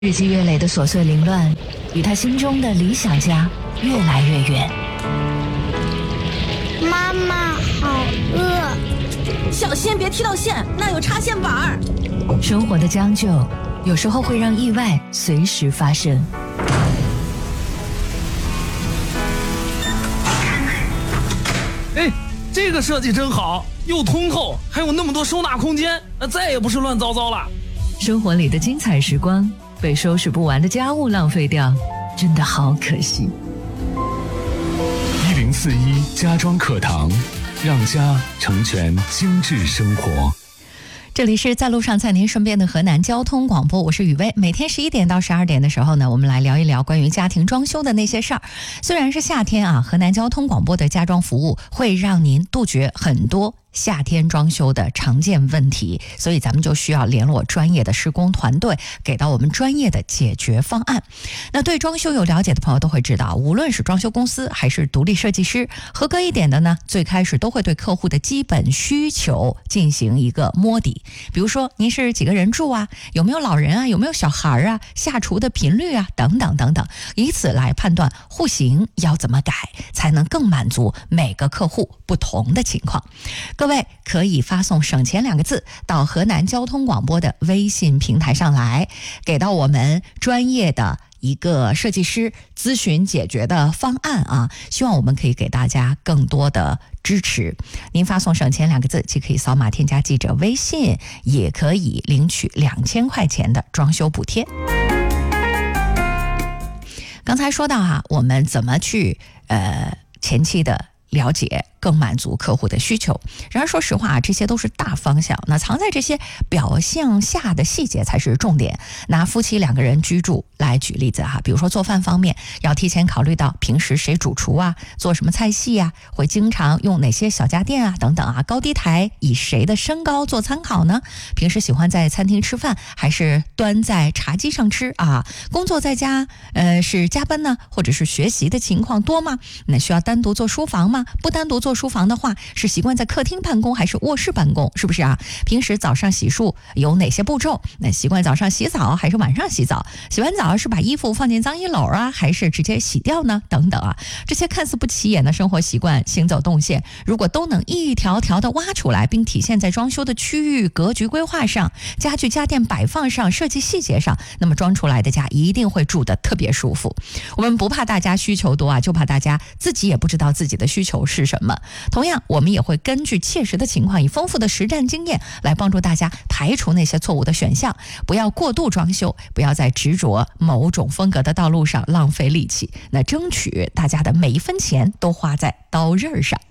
日积月累的琐碎凌乱，与他心中的理想家越来越远。 妈妈，好饿！ 小心别踢到线，那有插线板。 生活的将就，有时候会让意外随时发生。 哎，这个设计真好，又通透，还有那么多收纳空间，再也不是乱糟糟了。 生活里的精彩时光，被收拾不完的家务浪费掉，真的好可惜。 1041家装课堂，让家成全精致生活。 这里是在路上在您身边的河南交通广播，我是雨薇。每天11点到12点的时候呢，我们来聊一聊关于家庭装修的那些事儿。虽然是夏天啊，河南交通广播的家装服务会让您杜绝很多夏天装修的常见问题，所以咱们就需要联络专业的施工团队，给到我们专业的解决方案。那对装修有了解的朋友都会知道，无论是装修公司还是独立设计师，合格一点的呢，最开始都会对客户的基本需求进行一个摸底。比如说您是几个人住啊，有没有老人啊，有没有小孩啊，下厨的频率啊，等等等等，以此来判断户型要怎么改，才能更满足每个客户不同的情况。各位可以发送省钱2个字到河南交通广播的微信平台上来，给到我们专业的一个设计师咨询解决的方案啊，希望我们可以给大家更多的支持。您发送省钱2个字，既可以扫码添加记者微信，也可以领取2000块钱的装修补贴。刚才说到我们怎么去前期的了解，更满足客户的需求。然而说实话这些都是大方向，那藏在这些表象下的细节才是重点。拿夫妻2个人居住来举例子比如说做饭方面，要提前考虑到平时谁主厨啊，做什么菜系啊，会经常用哪些小家电啊等等高低台以谁的身高做参考呢？平时喜欢在餐厅吃饭还是端在茶几上吃啊？工作在家是加班呢，或者是学习的情况多吗？那需要单独做书房吗？不单独做书房的话，是习惯在客厅办公还是卧室办公？是不是啊？平时早上洗漱有哪些步骤？那习惯早上洗澡还是晚上洗澡？洗完澡是把衣服放进脏衣篓啊，还是直接洗掉呢？等等这些看似不起眼的生活习惯、行走动线，如果都能一条条的挖出来，并体现在装修的区域格局规划上、家具家电摆放上、设计细节上，那么装出来的家一定会住得特别舒服。我们不怕大家需求多就怕大家自己也不知道自己的需求是什么。同样，我们也会根据切实的情况，以丰富的实战经验来帮助大家排除那些错误的选项，不要过度装修，不要在执着某种风格的道路上浪费力气，那争取大家的每一分钱都花在刀刃上。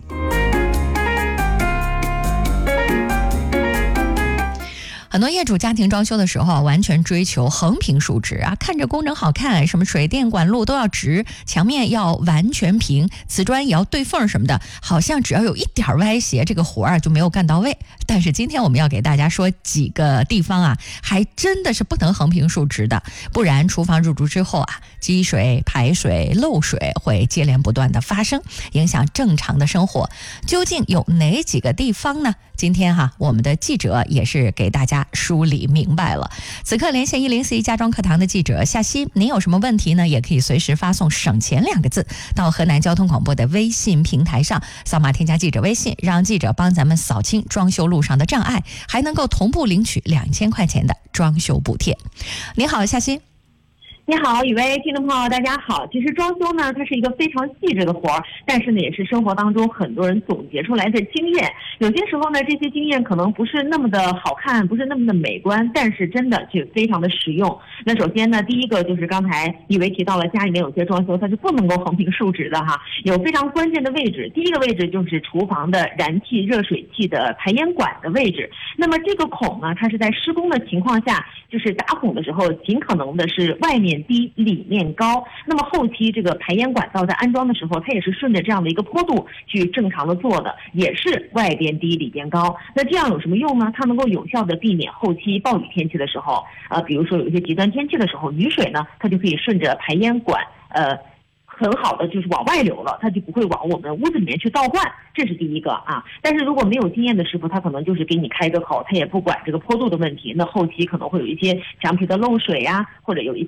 很多业主家庭装修的时候完全追求横平竖直看着工整好看，什么水电管路都要直，墙面要完全平，瓷砖也要对缝什么的，好像只要有一点歪斜，这个活就没有干到位。但是今天我们要给大家说几个地方还真的是不能横平竖直的，不然厨房入住之后积水、排水、漏水会接连不断的发生，影响正常的生活。究竟有哪几个地方呢？今天我们的记者也是给大家梳理明白了。此刻连线1041家装课堂的记者夏曦，您有什么问题呢？也可以随时发送省钱2个字到河南交通广播的微信平台上，扫码添加记者微信，让记者帮咱们扫清装修路上的障碍，还能够同步领取2000块钱的装修补贴。你好，夏曦。 你好，雨薇，听众朋友大家好。其实装修呢，它是一个非常细致的活儿，但是呢，也是生活当中很多人总结出来的经验。有些时候呢，这些经验可能不是那么的好看，不是那么的美观，但是真的就非常的实用。那首先呢，第一个就是刚才雨薇提到了，家里面有些装修它是不能够横平竖直的有非常关键的位置。第一个位置就是厨房的燃气热水器的排烟管的位置。那么这个孔呢，它是在施工的情况下，就是打孔的时候，尽可能的是外面低里面高。那么后期这个排烟管道在安装的时候，它也是顺着这样的一个坡度去正常的做的，也是外边低里边高。那这样有什么用呢？它能够有效的避免后期暴雨天气的时候比如说有一些极端天气的时候，雨水呢它就可以顺着排烟管很好的就是往外流了，它就不会往我们屋子里面去倒灌，这是第一个啊。但是如果没有经验的师傅，他可能就是给你开个口，他也不管这个坡度的问题，那后期可能会有一些墙皮的漏水呀，或者有一些